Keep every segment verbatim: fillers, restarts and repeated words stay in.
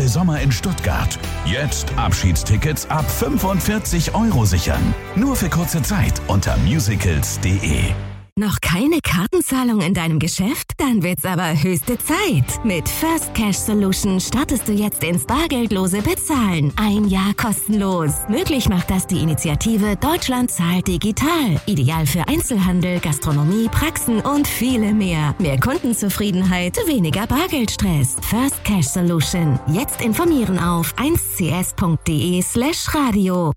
Festival Sommer in Stuttgart. Jetzt Abschiedstickets ab fünfundvierzig Euro sichern. Nur für kurze Zeit unter musicals punkt de. Noch keine Kartenzahlung in deinem Geschäft? Dann wird's aber höchste Zeit. Mit First Cash Solution startest du jetzt ins bargeldlose Bezahlen. Ein Jahr kostenlos. Möglich macht das die Initiative Deutschland zahlt digital. Ideal für Einzelhandel, Gastronomie, Praxen und viele mehr. Mehr Kundenzufriedenheit, weniger Bargeldstress. First Cash Solution. Jetzt informieren auf eins c s punkt de slash radio.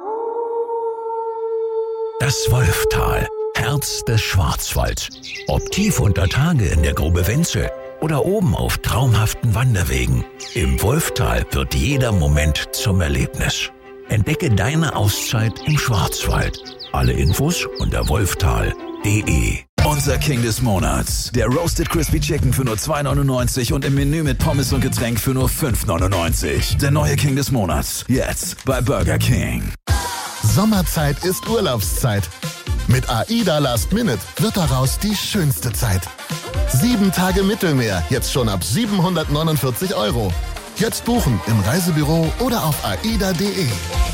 Das Wolftal. Herz des Schwarzwalds. Ob tief unter Tage in der Grube Wenzel oder oben auf traumhaften Wanderwegen. Im Wolftal wird jeder Moment zum Erlebnis. Entdecke deine Auszeit im Schwarzwald. Alle Infos unter wolftal punkt de. Unser King des Monats. Der Roasted Crispy Chicken für nur zwei neunundneunzig und im Menü mit Pommes und Getränk für nur fünf neunundneunzig. Der neue King des Monats. Jetzt bei Burger King. Sommerzeit ist Urlaubszeit. Mit AIDA Last Minute wird daraus die schönste Zeit. Sieben Tage Mittelmeer, jetzt schon ab siebenhundertneunundvierzig Euro. Jetzt buchen im Reisebüro oder auf aida punkt de.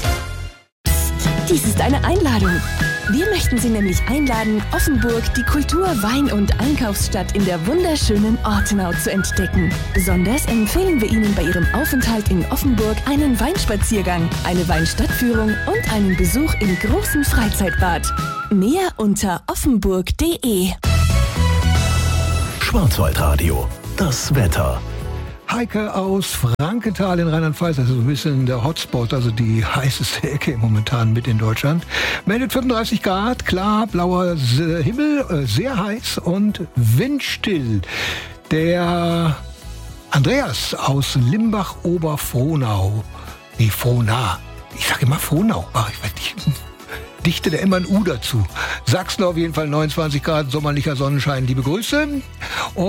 Dies ist eine Einladung. Wir möchten Sie nämlich einladen, Offenburg, die Kultur-, Wein- und Einkaufsstadt in der wunderschönen Ortenau zu entdecken. Besonders empfehlen wir Ihnen bei Ihrem Aufenthalt in Offenburg einen Weinspaziergang, eine Weinstadtführung und einen Besuch im großen Freizeitbad. Mehr unter offenburg punkt de. Schwarzwaldradio. Das Wetter. Heike aus Frankenthal in Rheinland-Pfalz, also so ein bisschen der Hotspot, also die heißeste Ecke momentan mit in Deutschland. Meldet fünfunddreißig Grad, klar, blauer Himmel, sehr heiß und windstill. Der Andreas aus Limbach-Oberfrohnau, nee, Frohnau, ich sage immer Frohnau, ach, ich weiß nicht, dichte der immer ein U dazu. Sachsen auf jeden Fall neunundzwanzig Grad, sommerlicher Sonnenschein, liebe Grüße.